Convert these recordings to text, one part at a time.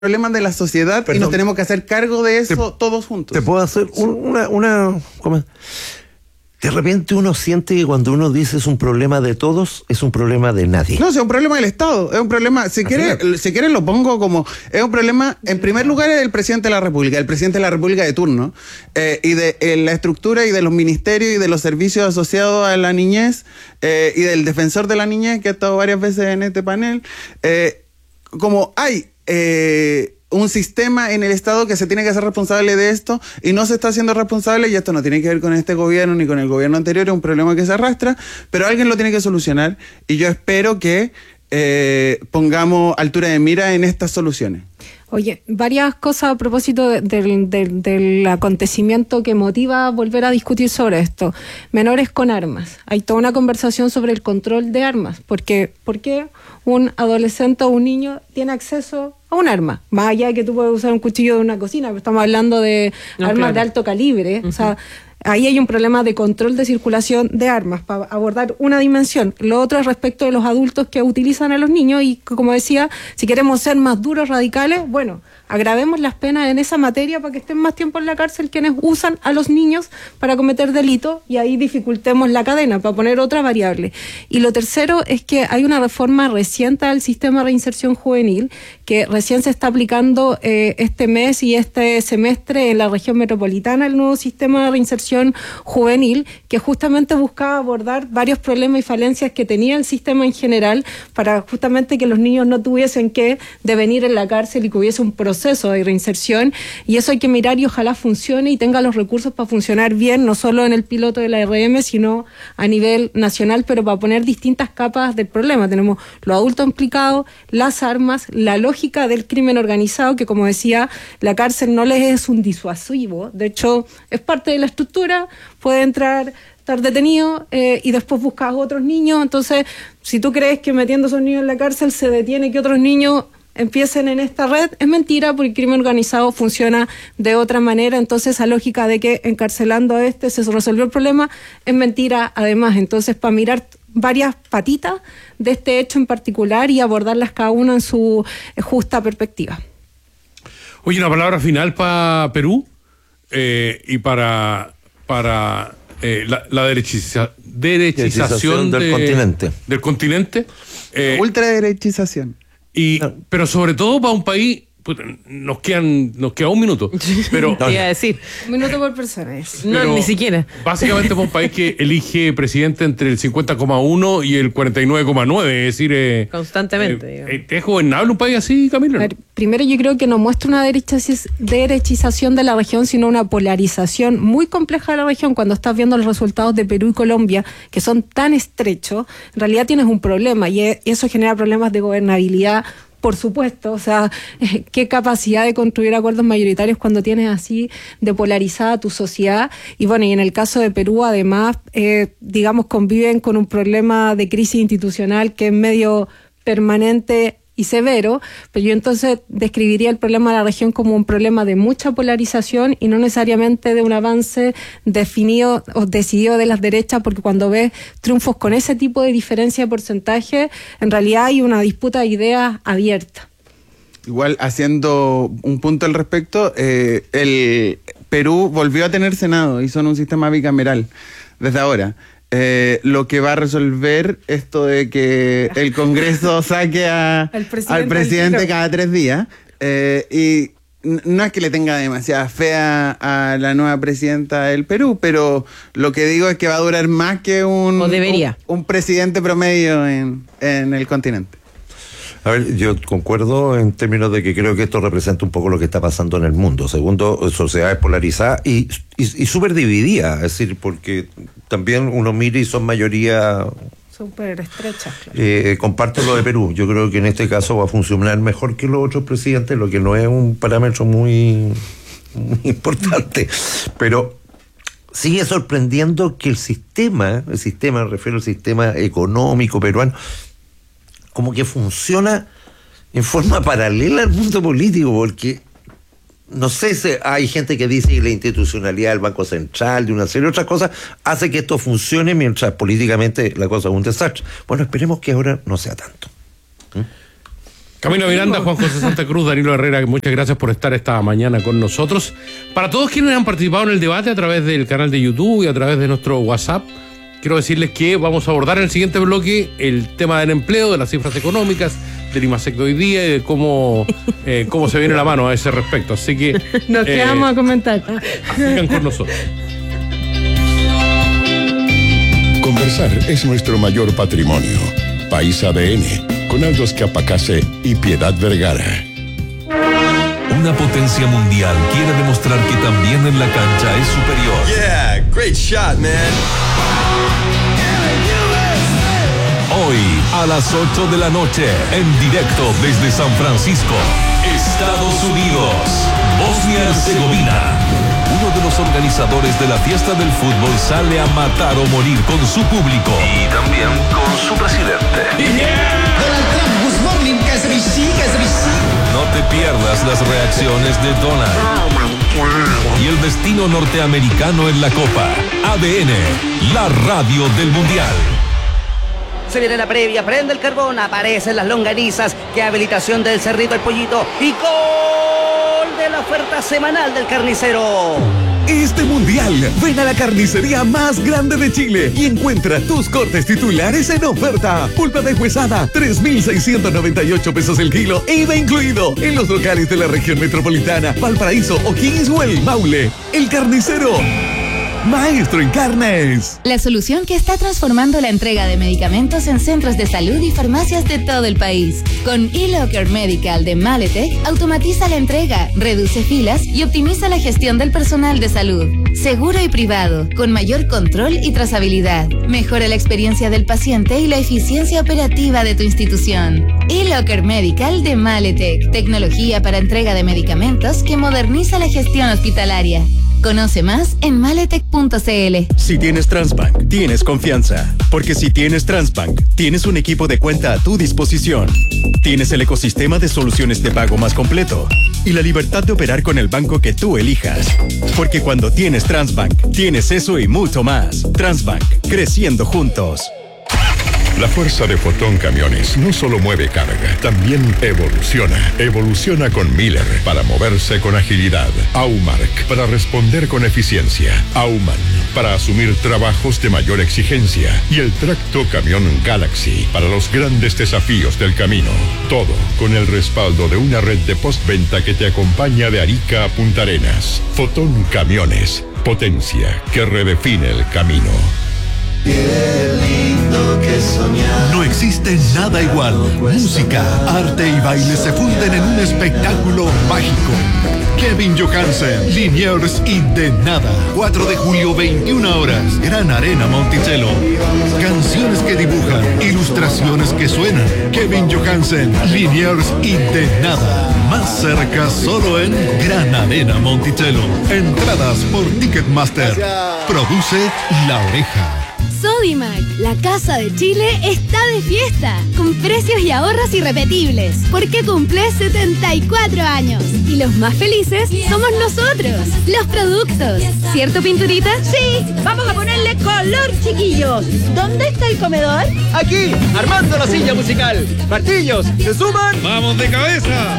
problemas de la sociedad. Perdón, y nos tenemos que hacer cargo de eso todos juntos. ¿Te puedo hacer ¿cómo? De repente uno siente que cuando uno dice es un problema de todos, es un problema de nadie. No, es un problema del Estado, es un problema, si quieren lo pongo como, es un problema, en primer lugar, es del presidente de la República, el presidente de la República de turno, y de la estructura y de los ministerios y de los servicios asociados a la niñez, y del defensor de la niñez, que ha estado varias veces en este panel, como hay un sistema en el Estado que se tiene que hacer responsable de esto y no se está haciendo responsable, y esto no tiene que ver con este gobierno ni con el gobierno anterior, es un problema que se arrastra, pero alguien lo tiene que solucionar, y yo espero que pongamos altura de mira en estas soluciones. Oye, varias cosas a propósito del acontecimiento que motiva a volver a discutir sobre esto. Menores con armas. Hay toda una conversación sobre el control de armas. ¿Por qué un adolescente o un niño tiene acceso a un arma? Más allá de que tú puedes usar un cuchillo de una cocina, pero estamos hablando de armas de alto calibre. O sea, ahí hay un problema de control de circulación de armas, para abordar una dimensión. Lo otro es respecto de los adultos que utilizan a los niños, y como decía, si queremos ser más duros, radicales, bueno, agravemos las penas en esa materia para que estén más tiempo en la cárcel quienes usan a los niños para cometer delitos, y ahí dificultemos la cadena, para poner otra variable. Y lo tercero es que hay una reforma reciente al sistema de reinserción juvenil que recién se está aplicando este mes y este semestre en la región metropolitana, el nuevo sistema de reinserción juvenil, que justamente buscaba abordar varios problemas y falencias que tenía el sistema en general, para justamente que los niños no tuviesen que devenir en la cárcel y que hubiese un proceso de reinserción, y eso hay que mirar y ojalá funcione y tenga los recursos para funcionar bien, no solo en el piloto de la RM, sino a nivel nacional, pero para poner distintas capas del problema. Tenemos los adultos implicados, las armas, la lógica del crimen organizado, que como decía, la cárcel no les es un disuasivo, de hecho es parte de la estructura, puede estar detenido y después buscas otros niños. Entonces, si tú crees que metiendo a esos niños en la cárcel se detiene que otros niños empiecen en esta red, es mentira, porque el crimen organizado funciona de otra manera. Entonces, esa lógica de que encarcelando a se resolvió el problema es mentira además. Entonces, para mirar varias patitas de este hecho en particular y abordarlas cada una en su justa perspectiva. Oye, una palabra final para Perú y para la derechización del continente. Ultraderechización. Pero sobre todo para un país, nos queda un minuto. Pero te iba a decir, un minuto por persona. No, ni siquiera. Básicamente para un país que elige presidente entre el 50,1 y el 49,9, es decir, constantemente. ¿Es gobernable un país así, Camilo? A ver, primero, yo creo que no muestra una derechización de la región, sino una polarización muy compleja de la región. Cuando estás viendo los resultados de Perú y Colombia, que son tan estrechos, en realidad tienes un problema, y eso genera problemas de gobernabilidad. Por supuesto, o sea, qué capacidad de construir acuerdos mayoritarios cuando tienes así de polarizada tu sociedad. Y bueno, y en el caso de Perú, además, conviven con un problema de crisis institucional que es medio permanente y severo, pero yo entonces describiría el problema de la región como un problema de mucha polarización y no necesariamente de un avance definido o decidido de las derechas, porque cuando ves triunfos con ese tipo de diferencia de porcentaje, en realidad hay una disputa de ideas abierta. Igual, haciendo un punto al respecto, el Perú volvió a tener Senado y son un sistema bicameral desde ahora. Lo que va a resolver esto de que el Congreso saque al presidente cada 3 días, y no es que le tenga demasiada fe a la nueva presidenta del Perú, pero lo que digo es que va a durar más que un presidente promedio en el continente. A ver, yo concuerdo en términos de que creo que esto representa un poco lo que está pasando en el mundo. Segundo, sociedades polarizadas y súper divididas, es decir, porque también uno mira y son mayoría súper estrechas. Claro. Comparto lo de Perú. Yo creo que en este caso va a funcionar mejor que los otros presidentes, lo que no es un parámetro muy importante. Pero sigue sorprendiendo que el sistema, me refiero al sistema económico peruano, como que funciona en forma paralela al mundo político, porque no sé, hay gente que dice que la institucionalidad del Banco Central, de una serie de otras cosas, hace que esto funcione mientras políticamente la cosa es un desastre. Bueno, esperemos que ahora no sea tanto. Camilo Miranda, Juan José Santa Cruz, Danilo Herrera, muchas gracias por estar esta mañana con nosotros. Para todos quienes han participado en el debate a través del canal de YouTube y a través de nuestro WhatsApp, quiero decirles que vamos a abordar en el siguiente bloque el tema del empleo, de las cifras económicas, del IMASEC de hoy día y de cómo se viene la mano a ese respecto. Así que nos quedamos a comentar. Sigan con nosotros. Conversar es nuestro mayor patrimonio. País ADN, con Aldos Capacase y Piedad Vergara. Una potencia mundial quiere demostrar que también en la cancha es superior. Yeah, great shot, man. Hoy, a las 8 de la noche, en directo desde San Francisco, Estados Unidos, Bosnia-Herzegovina. Uno de los organizadores de la fiesta del fútbol sale a matar o morir con su público. Y también con su presidente. No te pierdas las reacciones de Donald. Y el destino norteamericano en la Copa. ADN, la radio del Mundial. Se viene la previa, prende el carbón, aparecen las longanizas, qué habilitación del Cerrito el Pollito y gol de la oferta semanal del carnicero. Este mundial, ven a la carnicería más grande de Chile y encuentra tus cortes titulares en oferta. Pulpa de huesada, 3.698 pesos el kilo, IVA incluido, en los locales de la región metropolitana, Valparaíso, O'Higgins o El Maule. El carnicero, maestro en carnes. La solución que está transformando la entrega de medicamentos en centros de salud y farmacias de todo el país. Con eLocker Medical de Maletec, automatiza la entrega, reduce filas y optimiza la gestión del personal de salud. Seguro y privado, con mayor control y trazabilidad. Mejora la experiencia del paciente y la eficiencia operativa de tu institución. eLocker Medical de Maletec, tecnología para entrega de medicamentos que moderniza la gestión hospitalaria. Conoce más en maletec.cl. Si tienes Transbank, tienes confianza. Porque si tienes Transbank, tienes un equipo de cuenta a tu disposición. Tienes el ecosistema de soluciones de pago más completo y la libertad de operar con el banco que tú elijas. Porque cuando tienes Transbank, tienes eso y mucho más. Transbank, creciendo juntos. La fuerza de Fotón Camiones no solo mueve carga, también evoluciona. Evoluciona con Miller para moverse con agilidad. Aumark para responder con eficiencia. Auman para asumir trabajos de mayor exigencia. Y el tracto camión Galaxy para los grandes desafíos del camino. Todo con el respaldo de una red de postventa que te acompaña de Arica a Punta Arenas. Fotón Camiones, potencia que redefine el camino. No existe nada igual. Música, arte y baile se funden en un espectáculo mágico. Kevin Johansen, Liniers y De Nada. 4 de julio, 21 horas. Gran Arena Monticello. Canciones que dibujan, ilustraciones que suenan. Kevin Johansen, Liniers y De Nada. Más cerca solo en Gran Arena Monticello. Entradas por Ticketmaster. Produce La Oreja. Sodimac, la casa de Chile, está de fiesta, con precios y ahorros irrepetibles, porque cumple 74 años. Y los más felices somos nosotros, los productos. ¿Cierto, Pinturita? Sí, vamos a ponerle color, chiquillos. ¿Dónde está el comedor? Aquí, armando la silla musical. Martillos, ¿se suman? ¡Vamos de cabeza!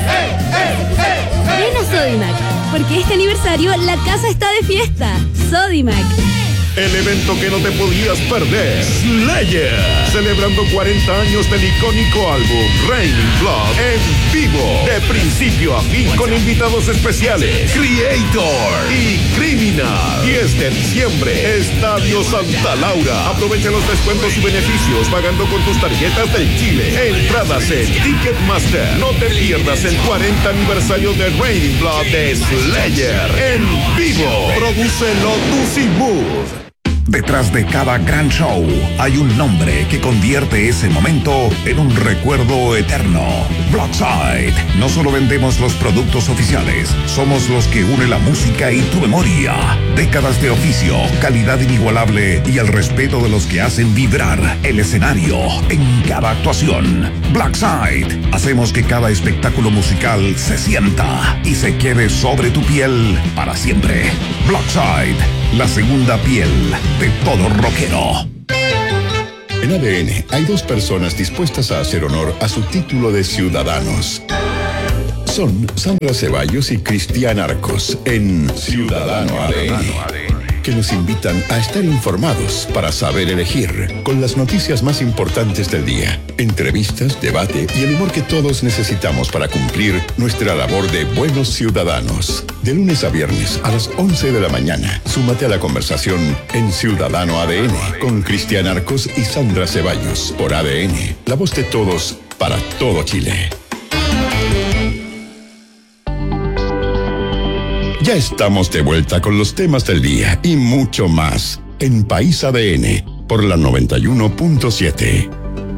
Ven a Sodimac, porque este aniversario la casa está de fiesta. Sodimac. El evento que no te podías perder. Slayer. Celebrando 40 años del icónico álbum Raining Blood en vivo. De principio a fin con invitados especiales. Creator y Criminal. 10 de diciembre. Estadio Santa Laura. Aprovecha los descuentos y beneficios pagando con tus tarjetas del Chile. Entradas en Ticketmaster. No te pierdas el 40 aniversario de Raining Blood de Slayer en vivo. Produce Lotus y Mood. Detrás de cada gran show hay un nombre que convierte ese momento en un recuerdo eterno. Blackside. No solo vendemos los productos oficiales, somos los que une la música y tu memoria. Décadas de oficio, calidad inigualable y el respeto de los que hacen vibrar el escenario en cada actuación. Blackside. Hacemos que cada espectáculo musical se sienta y se quede sobre tu piel para siempre. Blackside. La segunda piel de todo rockero. En ADN hay dos personas dispuestas a hacer honor a su título de ciudadanos. Son Sandra Ceballos y Cristian Arcos en Ciudadano ADN, que nos invitan a estar informados para saber elegir, con las noticias más importantes del día, entrevistas, debate y el humor que todos necesitamos para cumplir nuestra labor de buenos ciudadanos. De lunes a viernes a las 11 de la mañana, súmate a la conversación en Ciudadano ADN con Cristian Arcos y Sandra Ceballos por ADN, la voz de todos para todo Chile. Ya estamos de vuelta con los temas del día y mucho más en País ADN por la 91.7.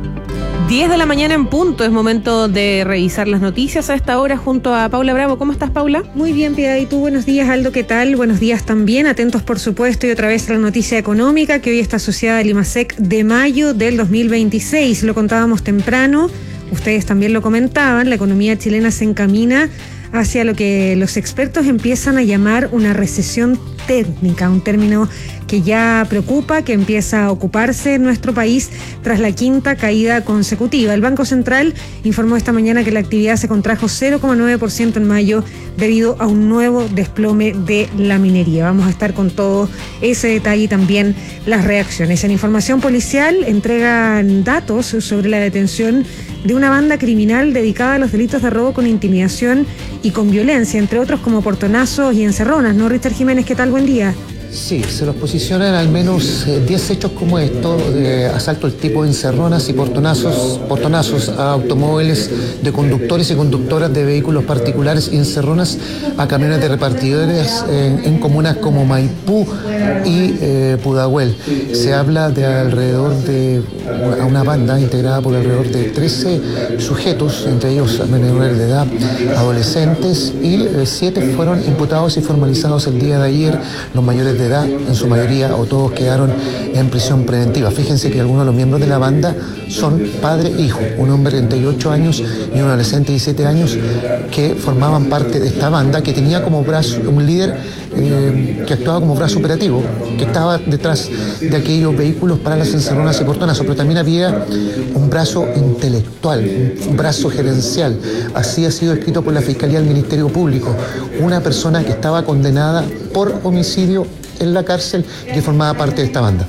10 de la mañana en punto, es momento de revisar las noticias a esta hora junto a Paula Bravo. ¿Cómo estás, Paula? Muy bien, Piedad. ¿Y tú? Buenos días, Aldo. ¿Qué tal? Buenos días también. Atentos, por supuesto, y otra vez a la noticia económica que hoy está asociada al IMASEC de mayo del 2026. Lo contábamos temprano, ustedes también lo comentaban, la economía chilena se encamina hacia lo que los expertos empiezan a llamar una recesión técnica, un término que ya preocupa, que empieza a ocuparse en nuestro país tras la quinta caída consecutiva. El Banco Central informó esta mañana que la actividad se contrajo 0,9% en mayo debido a un nuevo desplome de la minería. Vamos a estar con todo ese detalle y también las reacciones. En información policial entregan datos sobre la detención de una banda criminal dedicada a los delitos de robo con intimidación y con violencia, entre otros como portonazos y encerronas, ¿no, Richard Jiménez? ¿Qué tal? Buen día. Sí, se los posicionan al menos 10 hechos como estos, de asalto al tipo de encerronas y portonazos a automóviles de conductores y conductoras de vehículos particulares y encerronas a camiones de repartidores en comunas como Maipú y Pudahuel. Se habla de alrededor de una banda integrada por alrededor de 13 sujetos, entre ellos menores de edad, adolescentes, y 7 fueron imputados y formalizados el día de ayer. Los mayores de edad, en su mayoría o todos, quedaron en prisión preventiva. Fíjense que algunos de los miembros de la banda son padre e hijo, un hombre de 38 años y un adolescente de 17 años que formaban parte de esta banda, que tenía como brazo un líder que actuaba como brazo operativo, que estaba detrás de aquellos vehículos para las encerronas y portonazos, pero también había un brazo intelectual, un brazo gerencial. Así ha sido escrito por la Fiscalía del Ministerio Público, una persona que estaba condenada por homicidio en la cárcel y que formaba parte de esta banda.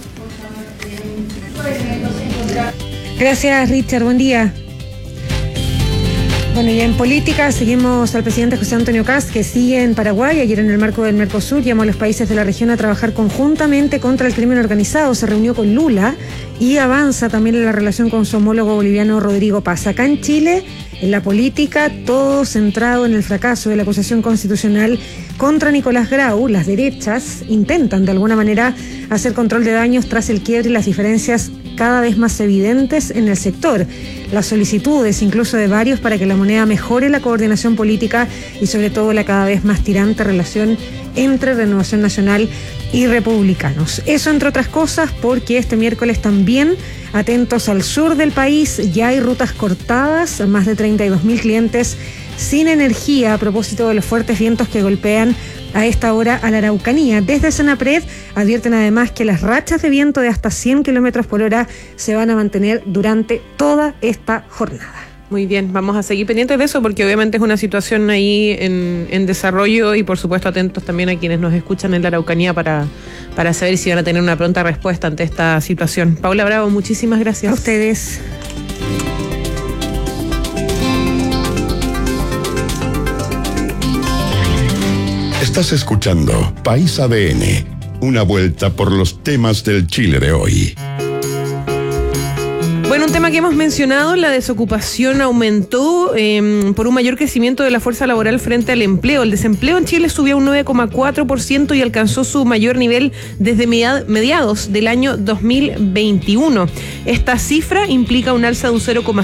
Gracias, Richard. Buen día. Bueno, ya en política seguimos al presidente José Antonio Kast, que sigue en Paraguay. Ayer, en el marco del Mercosur, llamó a los países de la región a trabajar conjuntamente contra el crimen organizado. Se reunió con Lula y avanza también en la relación con su homólogo boliviano Rodrigo Paz. Acá en Chile, en la política, todo centrado en el fracaso de la acusación constitucional contra Nicolás Grau. Las derechas intentan de alguna manera hacer control de daños tras el quiebre y las diferencias cada vez más evidentes en el sector. Las solicitudes incluso de varios para que la moneda mejore la coordinación política y sobre todo la cada vez más tirante relación entre Renovación Nacional y republicanos. Eso, entre otras cosas, porque este miércoles también, atentos al sur del país, ya hay rutas cortadas, más de 32.000 clientes sin energía a propósito de los fuertes vientos que golpean a esta hora a la Araucanía. Desde Senapred advierten además que las rachas de viento de hasta 100 kilómetros por hora se van a mantener durante toda esta jornada. Muy bien, vamos a seguir pendientes de eso porque obviamente es una situación ahí en desarrollo y por supuesto atentos también a quienes nos escuchan en la Araucanía para saber si van a tener una pronta respuesta ante esta situación. Paula Bravo, muchísimas gracias. A ustedes. Estás escuchando País ADN, una vuelta por los temas del Chile de hoy. Bueno, un tema que hemos mencionado, la desocupación aumentó por un mayor crecimiento de la fuerza laboral frente al empleo. El desempleo en Chile subió un 9,4% y alcanzó su mayor nivel desde mediados del año 2021. Esta cifra implica un alza de un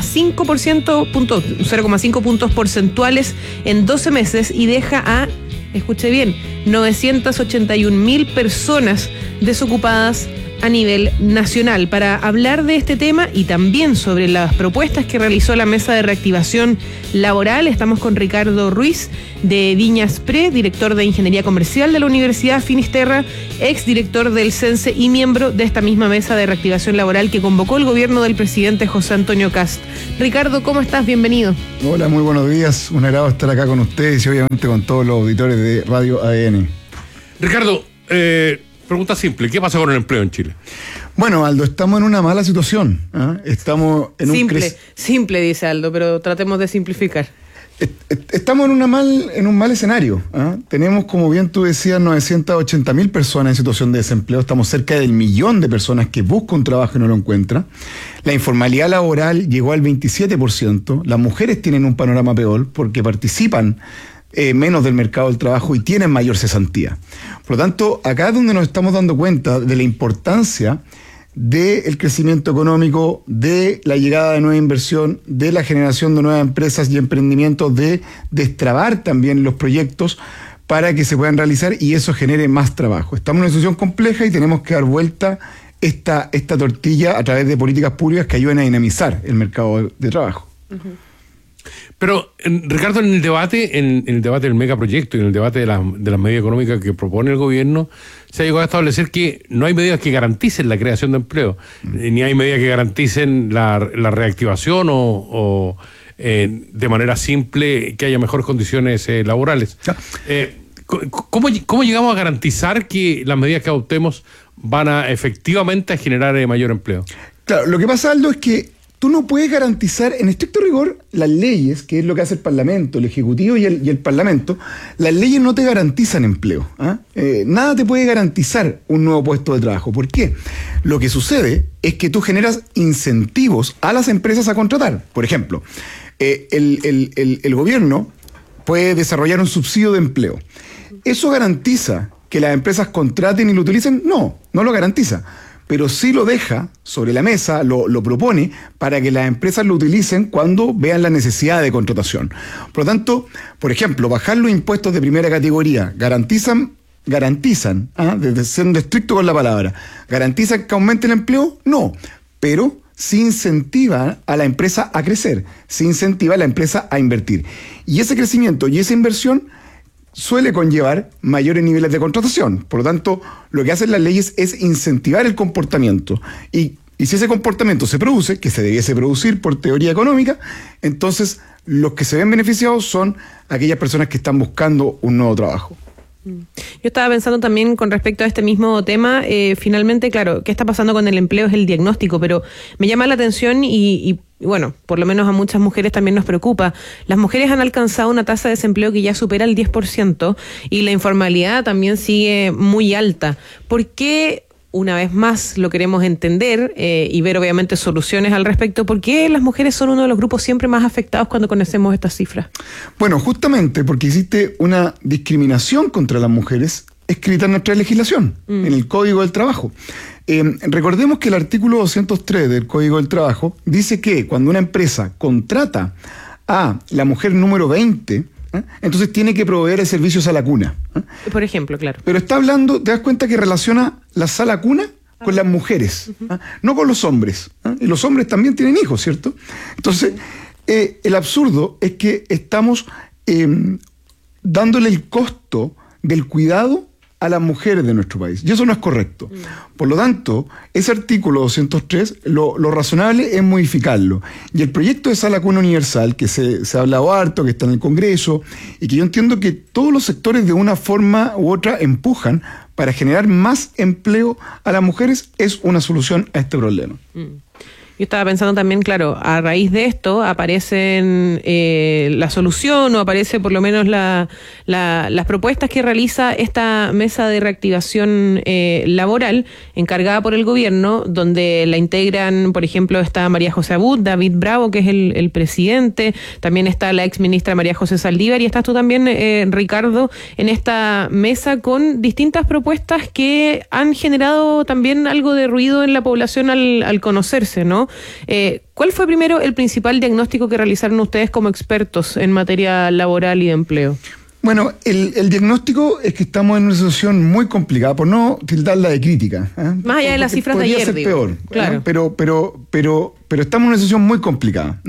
0,5 puntos porcentuales en 12 meses y deja a, escuche bien, 981.000 personas desocupadas a nivel nacional. Para hablar de este tema y también sobre las propuestas que realizó la Mesa de Reactivación Laboral, estamos con Ricardo Ruiz de Viñas Pre, director de Ingeniería Comercial de la Universidad Finisterra, exdirector del CENSE y miembro de esta misma Mesa de Reactivación Laboral que convocó el gobierno del presidente José Antonio Kast. Ricardo, ¿cómo estás? Bienvenido. Hola, muy buenos días. Un agrado estar acá con ustedes y obviamente con todos los auditores de Radio ADN. Ricardo, pregunta simple, ¿qué pasa con el empleo en Chile? Bueno, Aldo, estamos en una mala situación. Estamos en simple, dice Aldo, pero tratemos de simplificar. Estamos en un mal escenario. Tenemos, como bien tú decías, 980.000 personas en situación de desempleo. Estamos cerca del 1.000.000 de personas que buscan un trabajo y no lo encuentran. La informalidad laboral llegó al 27%. Las mujeres tienen un panorama peor porque participan menos del mercado del trabajo y tienen mayor cesantía. Por lo tanto, acá es donde nos estamos dando cuenta de la importancia del crecimiento económico, de la llegada de nueva inversión, de la generación de nuevas empresas y emprendimientos, de destrabar también los proyectos para que se puedan realizar y eso genere más trabajo. Estamos en una situación compleja y tenemos que dar vuelta esta tortilla a través de políticas públicas que ayuden a dinamizar el mercado de trabajo. Uh-huh. Pero, Ricardo, en el debate del megaproyecto y en el debate de las medidas económicas que propone el gobierno, se ha llegado a establecer que no hay medidas que garanticen la creación de empleo, ni hay medidas que garanticen la reactivación o de manera simple que haya mejores condiciones laborales. ¿Cómo llegamos a garantizar que las medidas que adoptemos van a efectivamente a generar mayor empleo? Claro, lo que pasa, Aldo, es que tú no puedes garantizar, en estricto rigor, las leyes, que es lo que hace el Parlamento, el Ejecutivo y el Parlamento, las leyes no te garantizan empleo. Nada te puede garantizar un nuevo puesto de trabajo. ¿Por qué? Lo que sucede es que tú generas incentivos a las empresas a contratar. Por ejemplo, el gobierno puede desarrollar un subsidio de empleo. ¿Eso garantiza que las empresas contraten y lo utilicen? No lo garantiza. Pero sí lo deja sobre la mesa, lo propone para que las empresas lo utilicen cuando vean la necesidad de contratación. Por lo tanto, por ejemplo, bajar los impuestos de primera categoría garantizan, desde siendo estricto con la palabra, ¿garantizan que aumente el empleo? No, pero sí incentiva a la empresa a crecer, sí incentiva a la empresa a invertir. Y ese crecimiento y esa inversión suele conllevar mayores niveles de contratación. Por lo tanto, lo que hacen las leyes es incentivar el comportamiento. Y si ese comportamiento se produce, que se debiese producir por teoría económica, entonces los que se ven beneficiados son aquellas personas que están buscando un nuevo trabajo. Yo estaba pensando también con respecto a este mismo tema, finalmente, claro, ¿qué está pasando con el empleo? Es el diagnóstico, pero me llama la atención y bueno, por lo menos a muchas mujeres también nos preocupa. Las mujeres han alcanzado una tasa de desempleo que ya supera el 10% y la informalidad también sigue muy alta. ¿Por qué, una vez más, lo queremos entender y ver obviamente soluciones al respecto? ¿Por qué las mujeres son uno de los grupos siempre más afectados cuando conocemos estas cifras? Bueno, justamente porque existe una discriminación contra las mujeres escrita en nuestra legislación, en el Código del Trabajo. Recordemos que el artículo 203 del Código del Trabajo dice que cuando una empresa contrata a la mujer número 20, entonces tiene que proveer servicios a la cuna. Por ejemplo, claro. Pero está hablando, te das cuenta que relaciona la sala cuna con las mujeres, no con los hombres. Y los hombres también tienen hijos, ¿cierto? Entonces, el absurdo es que estamos dándole el costo del cuidado a las mujeres de nuestro país. Y eso no es correcto. Por lo tanto, ese artículo 203, lo razonable es modificarlo. Y el proyecto de sala cuna universal, que se ha hablado harto, que está en el Congreso, y que yo entiendo que todos los sectores de una forma u otra empujan para generar más empleo a las mujeres, es una solución a este problema. Yo estaba pensando también, claro, a raíz de esto aparecen la solución o aparece por lo menos las propuestas que realiza esta mesa de reactivación laboral encargada por el gobierno, donde la integran, por ejemplo, está María José Abud, David Bravo, que es el presidente, también está la exministra María José Saldívar y estás tú también, Ricardo, en esta mesa con distintas propuestas que han generado también algo de ruido en la población al conocerse, ¿no? ¿Cuál fue primero el principal diagnóstico que realizaron ustedes como expertos en materia laboral y de empleo? Bueno, el diagnóstico es que estamos en una situación muy complicada, por no tildarla de crítica. Más allá de las cifras de ayer, ser digo. peor, claro. Pero estamos en una situación muy complicada.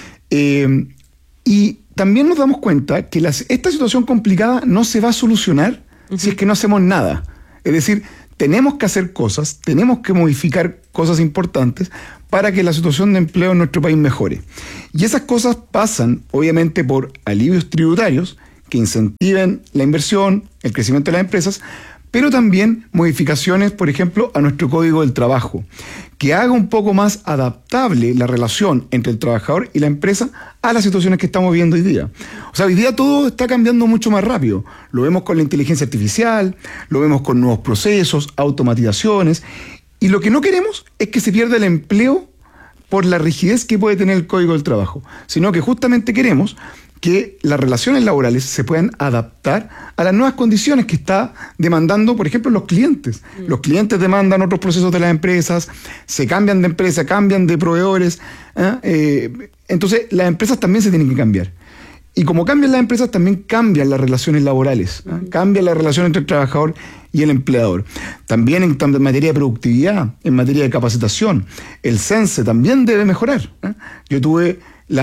Y también nos damos cuenta que esta situación complicada no se va a solucionar si es que no hacemos nada. Es decir, tenemos que hacer cosas, tenemos que modificar cosas importantes para que la situación de empleo en nuestro país mejore. Y esas cosas pasan, obviamente, por alivios tributarios que incentiven la inversión, el crecimiento de las empresas, pero también modificaciones, por ejemplo, a nuestro Código del Trabajo, que haga un poco más adaptable la relación entre el trabajador y la empresa a las situaciones que estamos viendo hoy día. O sea, hoy día todo está cambiando mucho más rápido. Lo vemos con la inteligencia artificial, lo vemos con nuevos procesos, automatizaciones, y lo que no queremos es que se pierda el empleo por la rigidez que puede tener el Código del Trabajo, sino que justamente queremos que las relaciones laborales se puedan adaptar a las nuevas condiciones que está demandando, por ejemplo, los clientes. Los clientes demandan otros procesos de las empresas, se cambian de empresa, cambian de proveedores. Entonces, las empresas también se tienen que cambiar. Y como cambian las empresas, también cambian las relaciones laborales, cambia la relación entre el trabajador y el empleador. También en materia de productividad, en materia de capacitación, el CENSE también debe mejorar. Yo tuve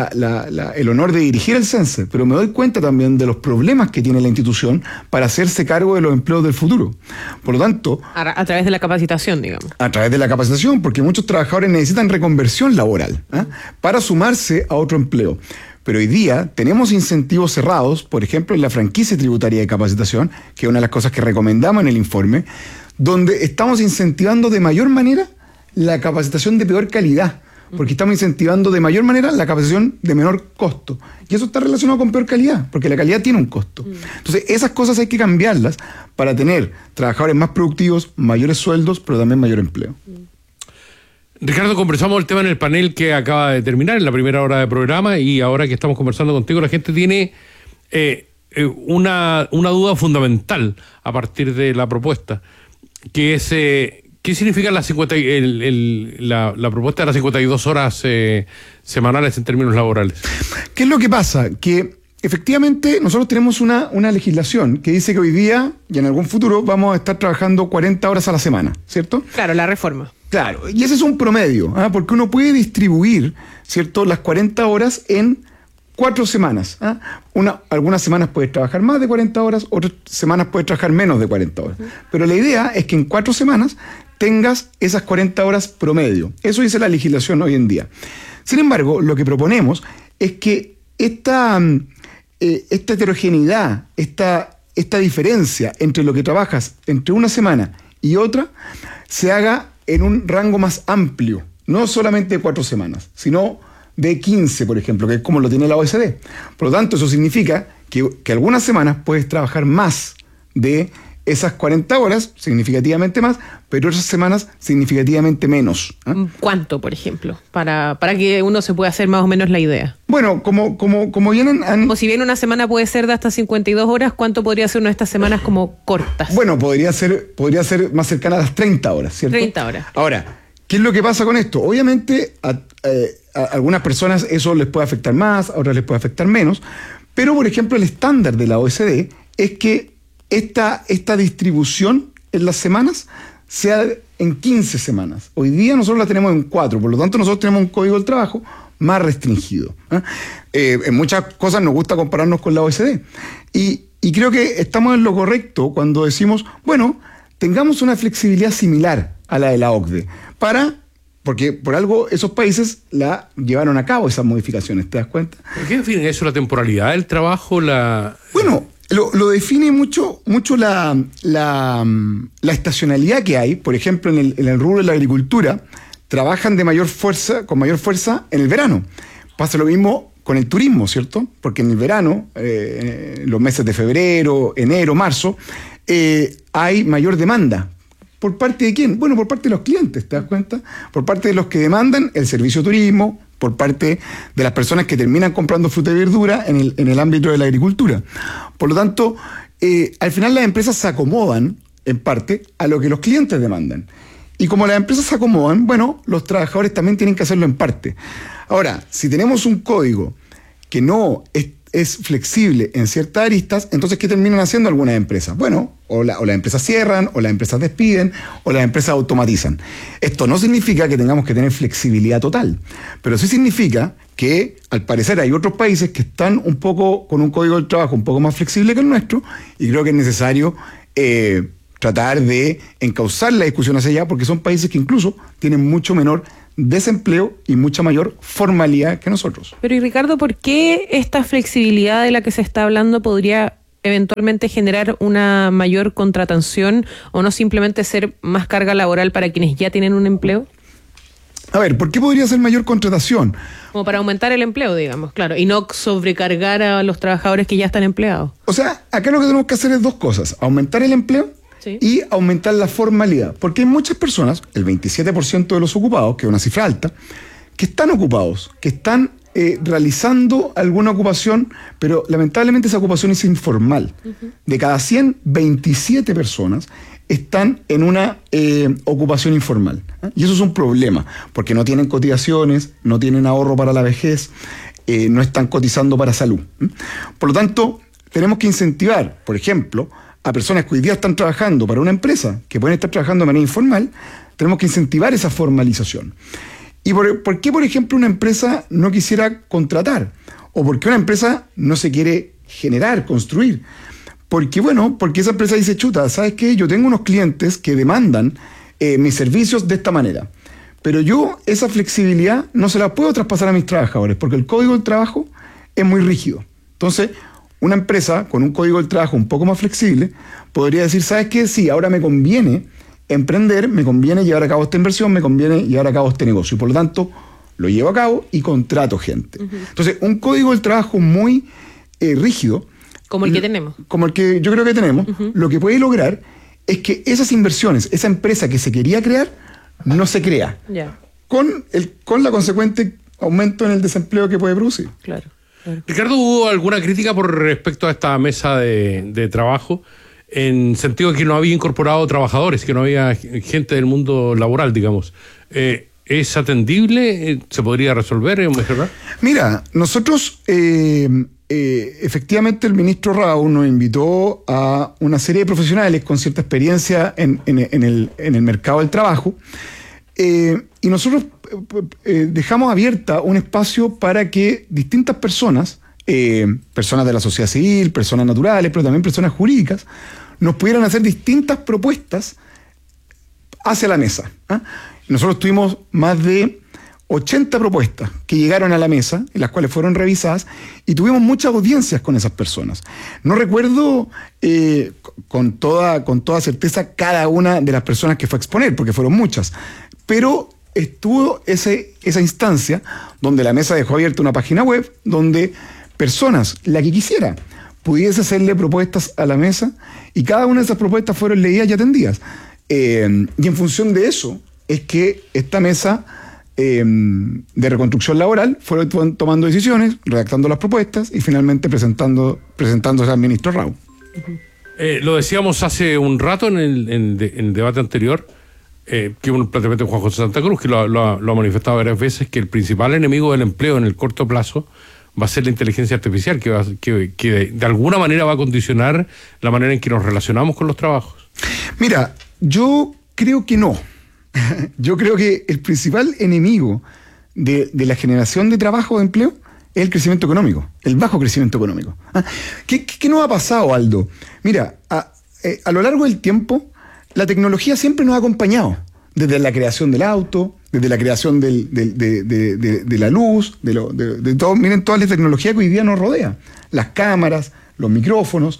el honor de dirigir el CENSE, pero me doy cuenta también de los problemas que tiene la institución para hacerse cargo de los empleos del futuro. Por lo tanto... A través de la capacitación, digamos. A través de la capacitación, porque muchos trabajadores necesitan reconversión laboral para sumarse a otro empleo. Pero hoy día tenemos incentivos cerrados, por ejemplo, en la franquicia tributaria de capacitación, que es una de las cosas que recomendamos en el informe, donde estamos incentivando de mayor manera la capacitación de peor calidad, porque estamos incentivando de mayor manera la capacitación de menor costo. Y eso está relacionado con peor calidad, porque la calidad tiene un costo. Entonces, esas cosas hay que cambiarlas para tener trabajadores más productivos, mayores sueldos, pero también mayor empleo. Ricardo, conversamos el tema en el panel que acaba de terminar, en la primera hora de programa, y ahora que estamos conversando contigo, la gente tiene una duda fundamental a partir de la propuesta, que es ¿qué significa la propuesta de las 52 horas semanales en términos laborales? ¿Qué es lo que pasa? Que efectivamente nosotros tenemos una legislación que dice que hoy día y en algún futuro vamos a estar trabajando 40 horas a la semana, ¿cierto? Claro, la reforma. Claro, y ese es un promedio, porque uno puede distribuir, ¿cierto?, las 40 horas en 4 semanas. Algunas semanas puedes trabajar más de 40 horas, otras semanas puedes trabajar menos de 40 horas. Pero la idea es que en 4 semanas tengas esas 40 horas promedio. Eso dice la legislación hoy en día. Sin embargo, lo que proponemos es que esta heterogeneidad, esta diferencia entre lo que trabajas entre una semana y otra, se haga en un rango más amplio, no solamente de 4 semanas, sino de 15, por ejemplo, que es como lo tiene la OECD. Por lo tanto, eso significa que algunas semanas puedes trabajar más de esas 40 horas, significativamente más, pero otras semanas significativamente menos. ¿Cuánto, por ejemplo? Para que uno se pueda hacer más o menos la idea. Bueno, como vienen... O si bien una semana puede ser de hasta 52 horas, ¿cuánto podría ser una de estas semanas como cortas? Bueno, podría ser más cercana a las 30 horas, ¿cierto? 30 horas. Ahora, ¿qué es lo que pasa con esto? Obviamente, a algunas personas eso les puede afectar más, a otras les puede afectar menos, pero, por ejemplo, el estándar de la OECD es que esta distribución en las semanas sea en 15 semanas. Hoy día nosotros la tenemos en 4, por lo tanto nosotros tenemos un código del trabajo más restringido. En muchas cosas nos gusta compararnos con la OECD. Y creo que estamos en lo correcto cuando decimos, bueno, tengamos una flexibilidad similar a la de la OCDE, porque por algo esos países la llevaron a cabo esas modificaciones, ¿te das cuenta? ¿Qué define eso? ¿La temporalidad del trabajo? Bueno, lo define mucho la estacionalidad que hay. Por ejemplo, en el rubro de la agricultura, trabajan con mayor fuerza en el verano. Pasa lo mismo con el turismo, ¿cierto? Porque en el verano, los meses de febrero, enero, marzo, hay mayor demanda. ¿Por parte de quién? Bueno, por parte de los clientes, ¿te das cuenta? Por parte de los que demandan el servicio de turismo, por parte de las personas que terminan comprando fruta y verdura en el ámbito de la agricultura. Por lo tanto, al final las empresas se acomodan, en parte, a lo que los clientes demandan. Y como las empresas se acomodan, bueno, los trabajadores también tienen que hacerlo en parte. Ahora, si tenemos un código que no es flexible en ciertas aristas, entonces ¿qué terminan haciendo algunas empresas? Bueno, o las empresas cierran, o las empresas despiden, o las empresas automatizan. Esto no significa que tengamos que tener flexibilidad total, pero sí significa que al parecer hay otros países que están un poco con un código del trabajo un poco más flexible que el nuestro, y creo que es necesario tratar de encauzar la discusión hacia allá, porque son países que incluso tienen mucho menor desempleo y mucha mayor formalidad que nosotros. Pero y Ricardo, ¿por qué esta flexibilidad de la que se está hablando podría eventualmente generar una mayor contratación o no simplemente ser más carga laboral para quienes ya tienen un empleo? A ver, ¿por qué podría ser mayor contratación? Como para aumentar el empleo, digamos, claro, y no sobrecargar a los trabajadores que ya están empleados. O sea, acá lo que tenemos que hacer es dos cosas: aumentar el empleo y aumentar la formalidad. Porque hay muchas personas, el 27% de los ocupados, que es una cifra alta, que están ocupados, que están realizando alguna ocupación, pero lamentablemente esa ocupación es informal. De cada 100, 27 personas están en una ocupación informal. Y eso es un problema, porque no tienen cotizaciones, no tienen ahorro para la vejez, no están cotizando para salud. Por lo tanto, tenemos que incentivar, por ejemplo, a personas que hoy día están trabajando para una empresa, que pueden estar trabajando de manera informal. Tenemos que incentivar esa formalización. ¿Y por qué, por ejemplo, una empresa no quisiera contratar? ¿O por qué una empresa no se quiere generar, construir? Porque esa empresa dice, chuta, ¿sabes qué? Yo tengo unos clientes que demandan mis servicios de esta manera, pero yo esa flexibilidad no se la puedo traspasar a mis trabajadores, porque el código del trabajo es muy rígido. Entonces, una empresa con un código del trabajo un poco más flexible podría decir, ¿sabes qué? Sí, ahora me conviene emprender, me conviene llevar a cabo esta inversión, me conviene llevar a cabo este negocio, y por lo tanto lo llevo a cabo y contrato gente. Entonces, un código del trabajo muy rígido, como el que tenemos, como el que yo creo que tenemos, lo que puede lograr es que esas inversiones, esa empresa que se quería crear, no se crea, con la consecuente aumento en el desempleo que puede producir. Claro. Ricardo, ¿hubo alguna crítica por respecto a esta mesa de trabajo, en sentido de que no había incorporado trabajadores, que no había gente del mundo laboral, digamos? ¿Es atendible? ¿Se podría resolver o mejorar? Mira, nosotros, efectivamente, el ministro Rao nos invitó a una serie de profesionales con cierta experiencia en el mercado del trabajo, y nosotros dejamos abierta un espacio para que distintas personas, personas de la sociedad civil, personas naturales, pero también personas jurídicas, nos pudieran hacer distintas propuestas hacia la mesa. Nosotros tuvimos más de 80 propuestas que llegaron a la mesa, en las cuales fueron revisadas, y tuvimos muchas audiencias con esas personas. No recuerdo con toda certeza cada una de las personas que fue a exponer, porque fueron muchas, pero estuvo esa instancia donde la mesa dejó abierta una página web donde personas, la que quisiera, pudiese hacerle propuestas a la mesa, y cada una de esas propuestas fueron leídas y atendidas. Y en función de eso es que esta mesa de reconstrucción laboral fueron tomando decisiones, redactando las propuestas y finalmente presentándose al ministro Rao. Lo decíamos hace un rato en el debate anterior, que un planteamiento de Juan José Santa Cruz, que lo ha manifestado varias veces, que el principal enemigo del empleo en el corto plazo va a ser la inteligencia artificial, que de alguna manera va a condicionar la manera en que nos relacionamos con los trabajos. Mira, yo creo que no. Yo creo que el principal enemigo de la generación de trabajo, de empleo, es el crecimiento económico, el bajo crecimiento económico. ¿Qué nos ha pasado, Aldo? Mira, a lo largo del tiempo, la tecnología siempre nos ha acompañado, desde la creación del auto, desde la creación de la luz, de todo. Miren toda la tecnología que hoy día nos rodea, las cámaras, los micrófonos.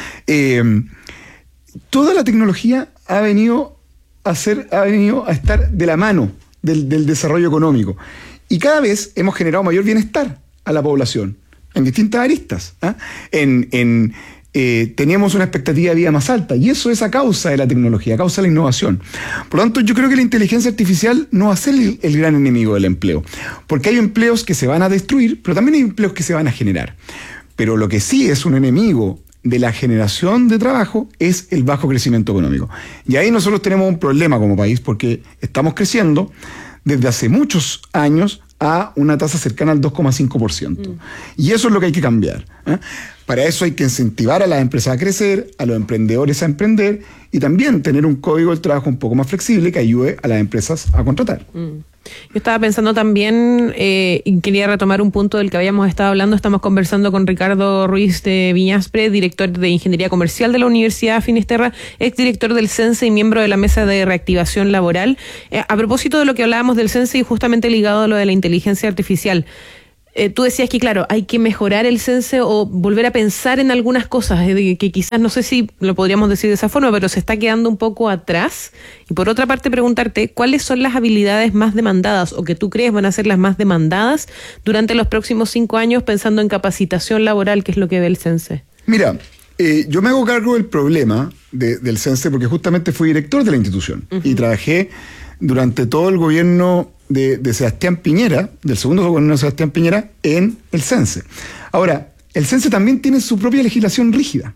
Toda la tecnología ha venido a estar de la mano del desarrollo económico, y cada vez hemos generado mayor bienestar a la población en distintas aristas. Teníamos una expectativa de vida más alta, y eso es a causa de la tecnología, a causa de la innovación. Por lo tanto, yo creo que la inteligencia artificial no va a ser el gran enemigo del empleo, porque hay empleos que se van a destruir, pero también hay empleos que se van a generar. Pero lo que sí es un enemigo de la generación de trabajo es el bajo crecimiento económico. Y ahí nosotros tenemos un problema como país, porque estamos creciendo desde hace muchos años a una tasa cercana al 2,5%. Y eso es lo que hay que cambiar. Para eso hay que incentivar a las empresas a crecer, a los emprendedores a emprender y también tener un código del trabajo un poco más flexible que ayude a las empresas a contratar. Yo estaba pensando también, y quería retomar un punto del que habíamos estado hablando. Estamos conversando con Ricardo Ruiz de Viñaspre, director de Ingeniería Comercial de la Universidad Finisterra, exdirector del CENSE y miembro de la Mesa de Reactivación Laboral. A propósito de lo que hablábamos del CENSE y justamente ligado a lo de la inteligencia artificial, tú decías que, claro, hay que mejorar el CENSE o volver a pensar en algunas cosas, que quizás, no sé si lo podríamos decir de esa forma, pero se está quedando un poco atrás. Y por otra parte, preguntarte, ¿cuáles son las habilidades más demandadas o que tú crees van a ser las más demandadas durante los próximos 5 años, pensando en capacitación laboral, que es lo que ve el CENSE? Mira, yo me hago cargo del problema del CENSE porque justamente fui director de la institución y trabajé durante todo el gobierno de Sebastián Piñera, del segundo gobierno de Sebastián Piñera, en el CENSE. Ahora, el CENSE también tiene su propia legislación rígida.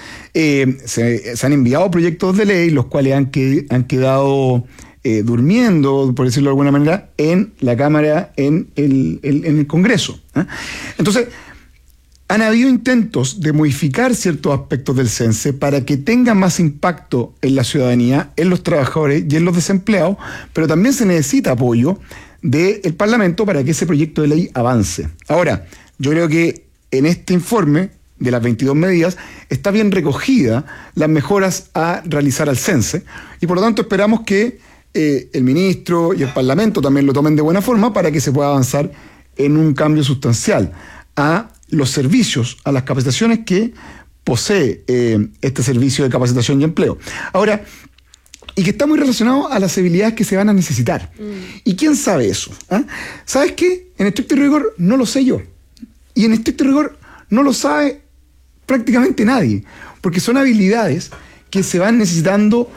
Se han enviado proyectos de ley, los cuales han quedado durmiendo, por decirlo de alguna manera, en la Cámara, en el Congreso. Entonces, han habido intentos de modificar ciertos aspectos del CENSE para que tenga más impacto en la ciudadanía, en los trabajadores y en los desempleados, pero también se necesita apoyo del Parlamento para que ese proyecto de ley avance. Ahora, yo creo que en este informe de las 22 medidas está bien recogida las mejoras a realizar al CENSE y por lo tanto esperamos que el ministro y el Parlamento también lo tomen de buena forma para que se pueda avanzar en un cambio sustancial a los servicios, a las capacitaciones que posee este servicio de capacitación y empleo. Ahora, y que está muy relacionado a las habilidades que se van a necesitar. ¿Y quién sabe eso? ¿Sabes qué? En estricto rigor no lo sé yo. Y en estricto rigor no lo sabe prácticamente nadie, porque son habilidades que se van necesitando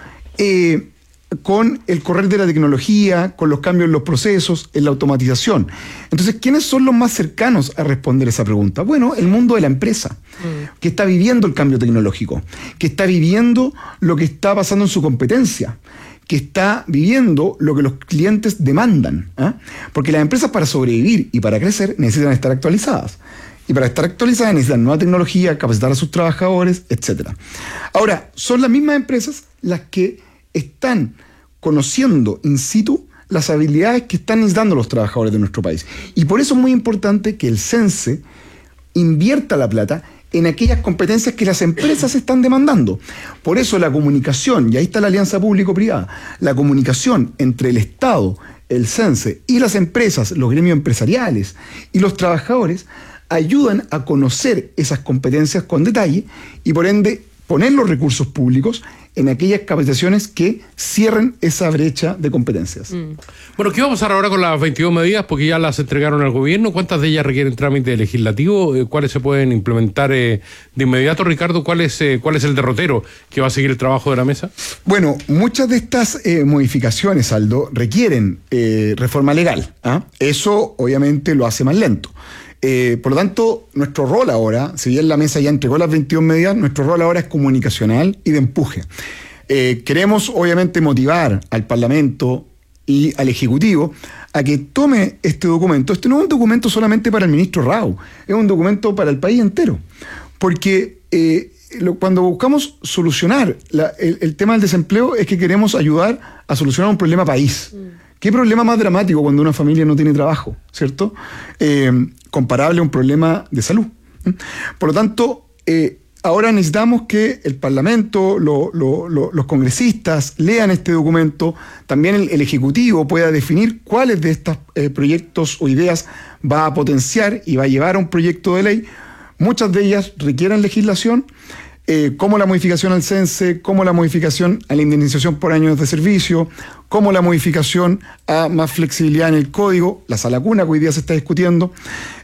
con el correr de la tecnología, con los cambios en los procesos, en la automatización. Entonces, ¿quiénes son los más cercanos a responder esa pregunta? Bueno, el mundo de la empresa, que está viviendo el cambio tecnológico, que está viviendo lo que está pasando en su competencia, que está viviendo lo que los clientes demandan. Porque las empresas, para sobrevivir y para crecer, necesitan estar actualizadas. Y para estar actualizadas necesitan nueva tecnología, capacitar a sus trabajadores, etc. Ahora, son las mismas empresas las que están conociendo in situ las habilidades que están necesitando los trabajadores de nuestro país. Y por eso es muy importante que el CENSE invierta la plata en aquellas competencias que las empresas están demandando. Por eso la comunicación, y ahí está la alianza público-privada, la comunicación entre el Estado, el CENSE y las empresas, los gremios empresariales y los trabajadores, ayudan a conocer esas competencias con detalle y por ende poner los recursos públicos en aquellas capacitaciones que cierren esa brecha de competencias. Bueno, ¿qué va a pasar ahora con las 22 medidas? Porque ya las entregaron al gobierno. ¿Cuántas de ellas requieren trámite legislativo? ¿Cuáles se pueden implementar de inmediato, Ricardo? ¿Cuál es el derrotero que va a seguir el trabajo de la mesa? Bueno, muchas de estas modificaciones, Aldo, requieren reforma legal. Eso obviamente lo hace más lento. Por lo tanto, nuestro rol ahora, si bien la mesa ya entregó las 22 medidas, nuestro rol ahora es comunicacional y de empuje. Queremos, obviamente, motivar al Parlamento y al Ejecutivo a que tome este documento. Este no es un documento solamente para el ministro Rao, es un documento para el país entero. Porque cuando buscamos solucionar el tema del desempleo es que queremos ayudar a solucionar un problema país. ¿Qué problema más dramático cuando una familia no tiene trabajo, cierto? Comparable a un problema de salud. Por lo tanto, ahora necesitamos que el Parlamento, los congresistas lean este documento, también el Ejecutivo pueda definir cuáles de estos proyectos o ideas va a potenciar y va a llevar a un proyecto de ley. Muchas de ellas requieren legislación, como la modificación al CENSE, como la modificación a la indemnización por años de servicio, como la modificación a más flexibilidad en el código, la sala cuna que hoy día se está discutiendo,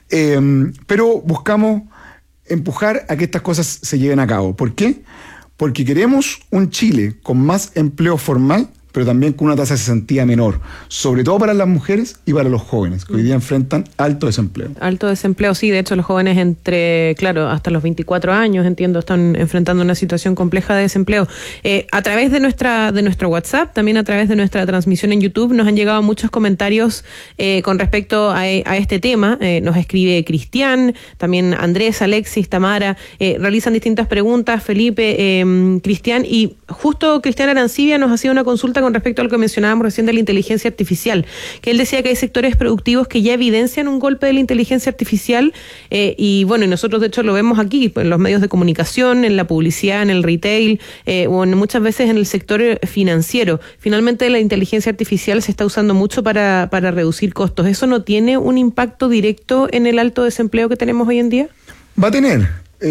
pero buscamos empujar a que estas cosas se lleven a cabo. ¿Por qué? Porque queremos un Chile con más empleo formal, pero también con una tasa de cesantía menor, sobre todo para las mujeres y para los jóvenes, que hoy día enfrentan alto desempleo. Alto desempleo, sí, de hecho los jóvenes hasta los 24 años, entiendo, están enfrentando una situación compleja de desempleo. A través de nuestro WhatsApp, también a través de nuestra transmisión en YouTube, nos han llegado muchos comentarios con respecto a este tema. Nos escribe Cristian, también Andrés, Alexis, Tamara, realizan distintas preguntas, Felipe, Cristian, y justo Cristian Arancibia nos hacía una consulta con respecto a lo que mencionábamos recién de la inteligencia artificial, que él decía que hay sectores productivos que ya evidencian un golpe de la inteligencia artificial, y nosotros de hecho lo vemos aquí, en los medios de comunicación, en la publicidad, en el retail, o muchas veces en el sector financiero. Finalmente la inteligencia artificial se está usando mucho para reducir costos. ¿Eso no tiene un impacto directo en el alto desempleo que tenemos hoy en día? Va a tener,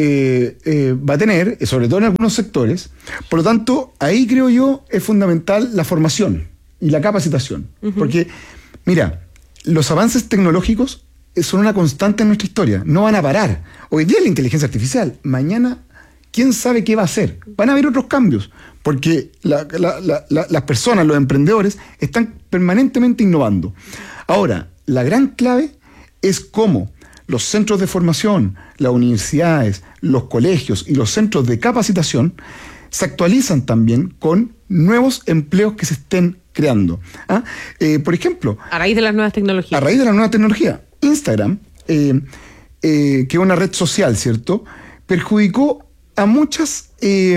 sobre todo en algunos sectores. Por lo tanto, ahí creo yo es fundamental la formación y la capacitación. Porque, mira, los avances tecnológicos son una constante en nuestra historia, no van a parar. Hoy día la inteligencia artificial, mañana, ¿quién sabe qué va a hacer? Van a haber otros cambios, porque las personas, los emprendedores, están permanentemente innovando. Ahora, la gran clave es cómo los centros de formación, las universidades, los colegios y los centros de capacitación se actualizan también con nuevos empleos que se estén creando. Por ejemplo, a raíz de las nuevas tecnologías. A raíz de la nueva tecnología, Instagram, que es una red social, ¿cierto?, perjudicó a muchas,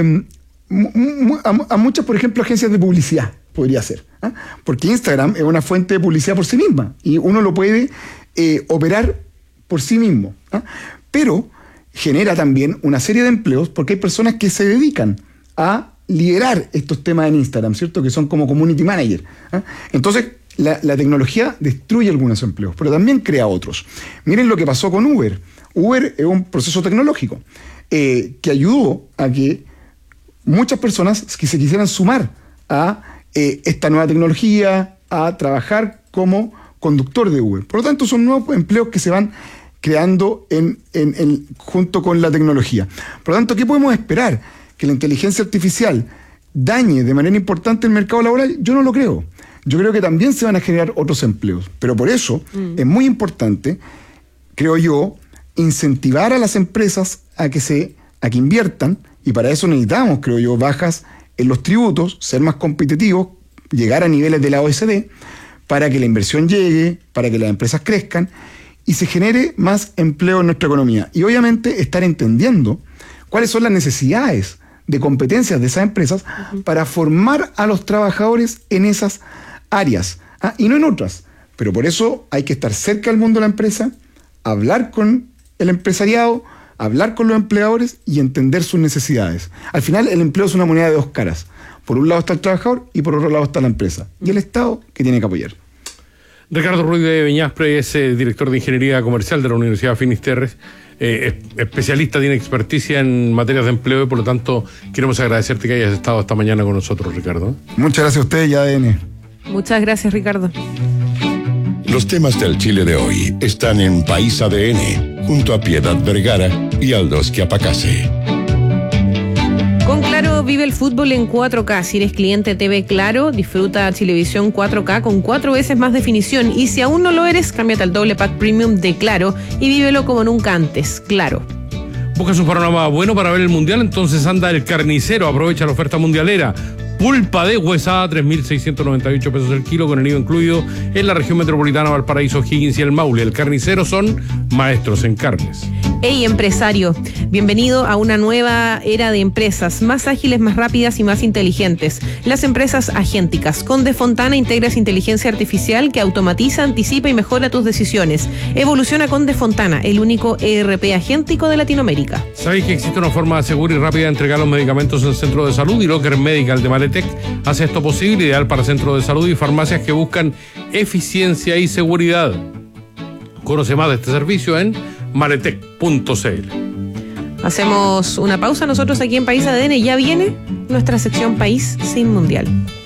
por ejemplo, agencias de publicidad, podría ser. Porque Instagram es una fuente de publicidad por sí misma y uno lo puede operar por sí mismo. Pero genera también una serie de empleos porque hay personas que se dedican a liderar estos temas en Instagram, ¿cierto?, que son como community manager. Entonces, la tecnología destruye algunos empleos, pero también crea otros. Miren lo que pasó con Uber. Uber es un proceso tecnológico que ayudó a que muchas personas que se quisieran sumar a esta nueva tecnología, a trabajar como conductor de Uber. Por lo tanto, son nuevos empleos que se van creando junto con la tecnología. Por lo tanto, ¿qué podemos esperar? ¿Que la inteligencia artificial dañe de manera importante el mercado laboral? Yo no lo creo. Yo creo que también se van a generar otros empleos. Pero por eso es muy importante, creo yo, incentivar a las empresas a que inviertan, y para eso necesitamos, creo yo, bajas en los tributos, ser más competitivos, llegar a niveles de la OECD, para que la inversión llegue, para que las empresas crezcan y se genere más empleo en nuestra economía. Y obviamente estar entendiendo cuáles son las necesidades de competencias de esas empresas para formar a los trabajadores en esas áreas, y no en otras. Pero por eso hay que estar cerca del mundo de la empresa, hablar con el empresariado, hablar con los empleadores y entender sus necesidades. Al final, el empleo es una moneda de dos caras. Por un lado está el trabajador y por otro lado está la empresa. Y el Estado que tiene que apoyar. Ricardo Ruiz de Beñaspre es director de Ingeniería Comercial de la Universidad Finisterre, especialista, tiene experticia en materias de empleo y por lo tanto queremos agradecerte que hayas estado esta mañana con nosotros, Ricardo. Muchas gracias a ustedes y a ADN. Muchas gracias, Ricardo. Los temas del Chile de hoy están en País ADN, junto a Piedad Vergara y Aldos Quiapacase. Con Claro vive el fútbol en 4K. Si eres cliente TV Claro, disfruta Chilevisión 4K con 4 veces más definición. Y si aún no lo eres, cámbiate al doble pack premium de Claro y vívelo como nunca antes. Claro. ¿Buscas un panorama bueno para ver el Mundial? Entonces anda El Carnicero. Aprovecha la oferta mundialera. Pulpa de huesada, 3.698 pesos el kilo, con el IVA incluido, en la región metropolitana, Valparaíso, Higgins y El Maule. El Carnicero son maestros en carnes. Hey, empresario, bienvenido a una nueva era de empresas más ágiles, más rápidas y más inteligentes. Las empresas agénticas. Con De Fontana integras inteligencia artificial que automatiza, anticipa y mejora tus decisiones. Evoluciona con De Fontana, el único ERP agéntico de Latinoamérica. ¿Sabéis que existe una forma segura y rápida de entregar los medicamentos en el centro de salud? Y Locker Medical de Maletec hace esto posible, ideal para centros de salud y farmacias que buscan eficiencia y seguridad. Conoce más de este servicio en maletec.cl. Hacemos una pausa nosotros aquí en País ADN. Ya viene nuestra sección País sin Mundial.